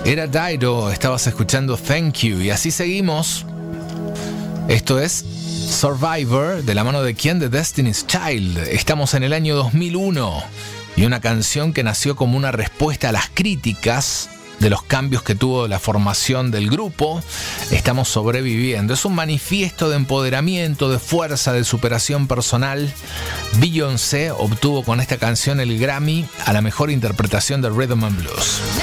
Era Dido, estabas escuchando Thank You. Y así seguimos. Esto es Survivor, de la mano de quién, de Destiny's Child. Estamos en el año 2001 y una canción que nació como una respuesta a las críticas de los cambios que tuvo la formación del grupo. Estamos sobreviviendo. Es un manifiesto de empoderamiento, de fuerza, de superación personal. Beyoncé obtuvo con esta canción el Grammy a la mejor interpretación de Rhythm and Blues.